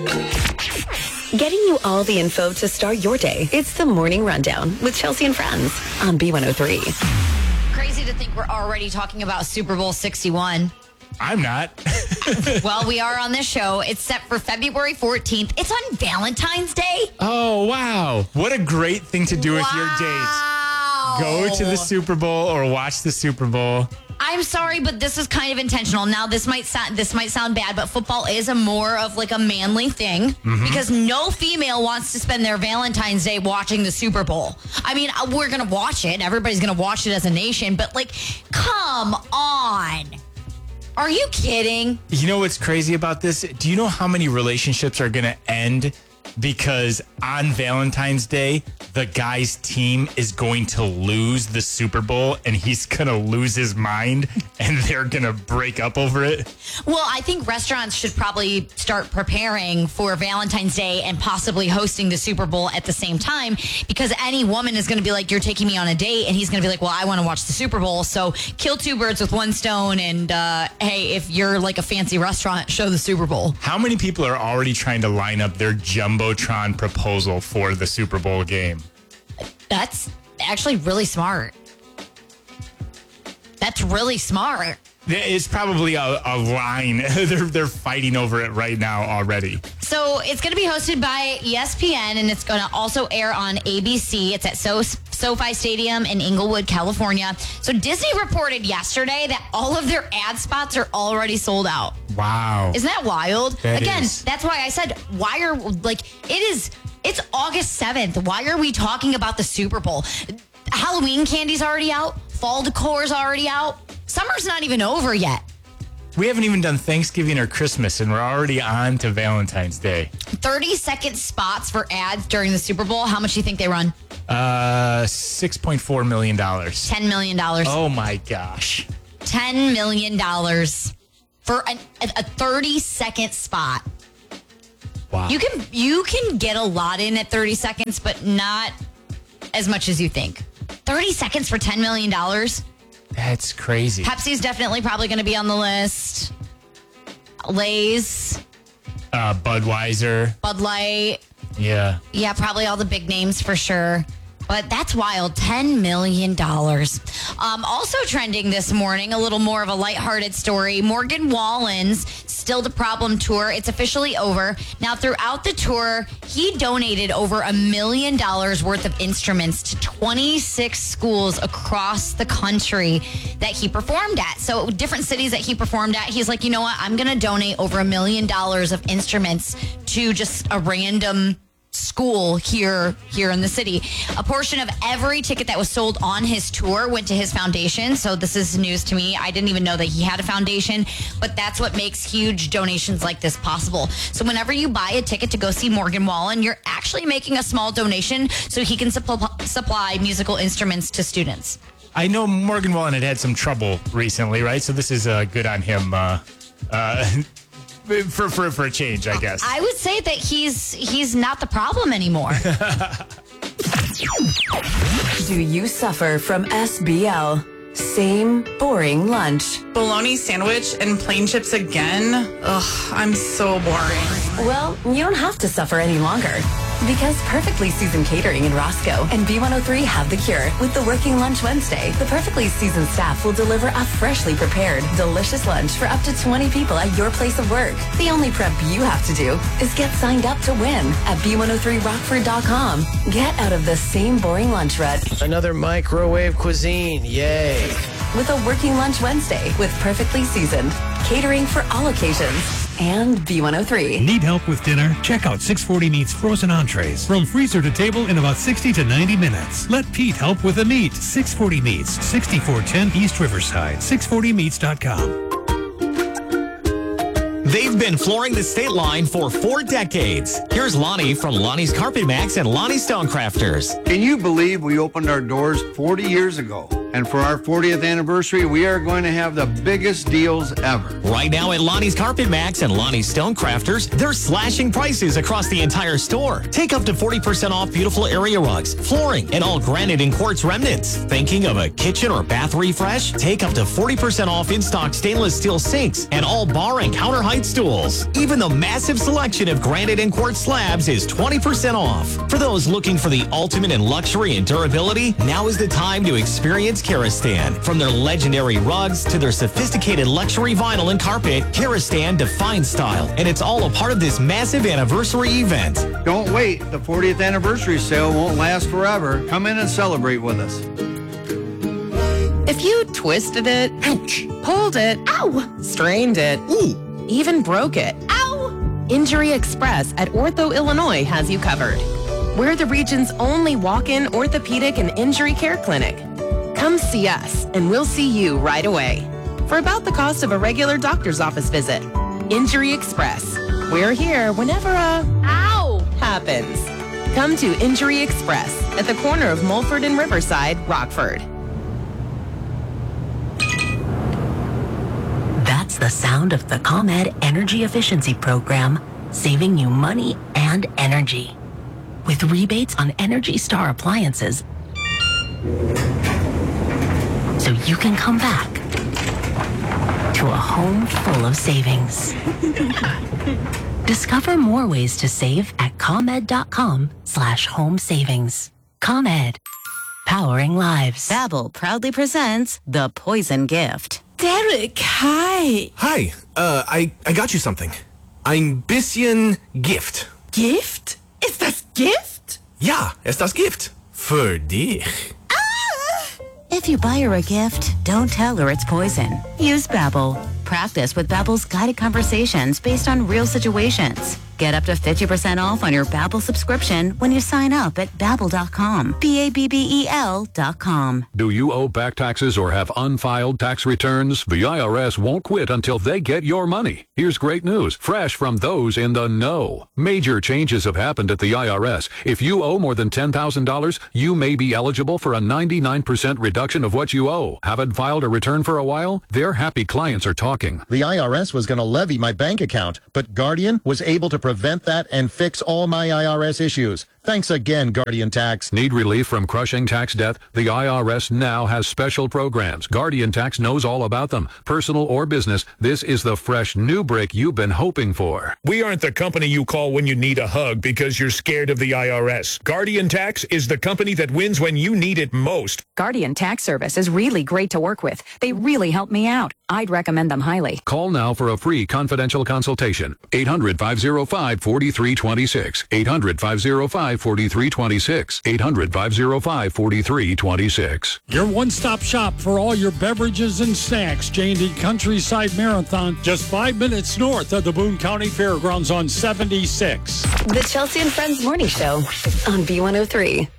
Getting you all the info to start your day. It's the Morning Rundown with Chelsea and Friends on B103. Crazy to think we're already talking about Super Bowl 61. I'm not. Well, we are on this show. It's set for February 14th. It's on Valentine's Day. Oh, wow. What a great thing to do with your date. Go to the Super Bowl or watch the Super Bowl. I'm sorry, but this is kind of intentional. Now, this might sound bad, but football is a more of like a manly thing because no female wants to spend their Valentine's Day watching the Super Bowl. I mean, we're going to watch it. Everybody's going to watch it as a nation, but like, come on. Are you kidding? You know what's crazy about this? Do you know how many relationships are going to end because on Valentine's Day, the guy's team is going to lose the Super Bowl and he's going to lose his mind and they're going to break up over it? Well, I think restaurants should probably start preparing for Valentine's Day and possibly hosting the Super Bowl at the same time, because any woman is going to be like, you're taking me on a date, and he's going to be like, well, I want to watch the Super Bowl. So kill two birds with one stone. And hey, if you're like a fancy restaurant, show the Super Bowl. How many people are already trying to line up their Jumbotron proposal for the Super Bowl game? That's actually really smart. That's really smart. It's probably a line. They're fighting over it right now already. So it's going to be hosted by ESPN, and it's going to also air on ABC. It's at SoFi Stadium in Inglewood, California. So Disney reported yesterday that all of their ad spots are already sold out. Wow. Isn't that wild? That Again, is. That's why I said, it's August 7th. Why are we talking about the Super Bowl? Halloween candy's already out. Fall decor's already out. Summer's not even over yet. We haven't even done Thanksgiving or Christmas, and we're already on to Valentine's Day. 30-second spots for ads during the Super Bowl. How much do you think they run? $6.4 million. $10 million. Oh, my gosh. $10 million for a 30-second spot. Wow. You can get a lot in at 30 seconds, but not as much as you think. 30 seconds for $10 million? That's crazy. Pepsi's definitely probably going to be on the list. Lay's. Budweiser. Bud Light. Yeah. Yeah, probably all the big names for sure. But that's wild. $10 million. Also trending this morning, a little more of a lighthearted story. Morgan Wallen's Still the Problem tour. It's officially over. Now, throughout the tour, he donated over $1 million worth of instruments to 26 schools across the country that he performed at. So different cities that he performed at, he's like, you know what? I'm going to donate over $1 million of instruments to just a random school here in the city. A portion of every ticket that was sold on his tour went to his foundation. So this is news to me. I didn't even know that he had a foundation, but that's what makes huge donations like this possible. So whenever you buy a ticket to go see Morgan Wallen, you're actually making a small donation so he can supply musical instruments to students. I know Morgan Wallen had some trouble recently, right? So this is good on him. For a change, I guess. I would say that he's not the problem anymore. Do you suffer from SBL? Same boring lunch. Bologna sandwich and plain chips again? Ugh, I'm so boring. Well, you don't have to suffer any longer. Because Perfectly Seasoned Catering in Roscoe and B103 have the cure. With the Working Lunch Wednesday, the Perfectly Seasoned staff will deliver a freshly prepared, delicious lunch for up to 20 people at your place of work. The only prep you have to do is get signed up to win at B103Rockford.com. Get out of the same boring lunch rut. Another microwave cuisine, yay. With a Working Lunch Wednesday with Perfectly Seasoned. Catering for all occasions. And B103. Need help with dinner? Check out 640 Meats frozen entrees. From freezer to table in about 60 to 90 minutes. Let Pete help with the meat. 640 Meats, 6410 East Riverside. 640meats.com. They've been flooring the state line for 4 decades. Here's Lonnie from Lonnie's Carpet Max and Lonnie Stonecrafters. Can you believe we opened our doors 40 years ago? And for our 40th anniversary, we are going to have the biggest deals ever. Right now at Lonnie's Carpet Max and Lonnie's Stonecrafters, they're slashing prices across the entire store. Take up to 40% off beautiful area rugs, flooring, and all granite and quartz remnants. Thinking of a kitchen or bath refresh? Take up to 40% off in-stock stainless steel sinks and all bar and counter height stools. Even the massive selection of granite and quartz slabs is 20% off. For those looking for the ultimate in luxury and durability, now is the time to experience Karastan. From their legendary rugs to their sophisticated luxury vinyl and carpet, Karastan defines style, and it's all a part of this massive anniversary event. Don't wait. The 40th anniversary sale won't last forever. Come in and celebrate with us. If you twisted it, ouch, pulled it, ow, strained it, even broke it, ow, Injury Express at Ortho Illinois has you covered. We're the region's only walk-in orthopedic and injury care clinic. Come see us, and we'll see you right away. For about the cost of a regular doctor's office visit. Injury Express. We're here whenever a ow happens. Come to Injury Express at the corner of Mulford and Riverside, Rockford. That's the sound of the ComEd Energy Efficiency Program, saving you money and energy. With rebates on Energy Star appliances, so you can come back to a home full of savings. Discover more ways to save at ComEd.com/home savings. ComEd, powering lives. Babbel proudly presents The Poison Gift. Derek, hi. Hi, I got you something. Ein bisschen Gift. Gift? Ist das Gift? Ja, es das Gift. Für dich. If you buy her a gift, don't tell her it's poison. Use Babbel. Practice with Babbel's guided conversations based on real situations. Get up to 50% off on your Babbel subscription when you sign up at Babbel.com. Babbel.com. Do you owe back taxes or have unfiled tax returns? The IRS won't quit until they get your money. Here's great news, fresh from those in the know. Major changes have happened at the IRS. If you owe more than $10,000, you may be eligible for a 99% reduction of what you owe. Haven't filed a return for a while? Their happy clients are talking. The IRS was going to levy my bank account, but Guardian was able to prevent that and fix all my IRS issues. Thanks again, Guardian Tax. Need relief from crushing tax debt? The IRS now has special programs. Guardian Tax knows all about them. Personal or business, this is the fresh new brick you've been hoping for. We aren't the company you call when you need a hug because you're scared of the IRS. Guardian Tax is the company that wins when you need it most. Guardian Tax Service is really great to work with. They really help me out. I'd recommend them highly. Call now for a free confidential consultation. 800-505-4326. 800-505-4326. 800-505-4326. Your one-stop shop for all your beverages and snacks. J&D Countryside Marathon, just 5 minutes north of the Boone County Fairgrounds on 76. The Chelsea and Friends Morning Show on B103.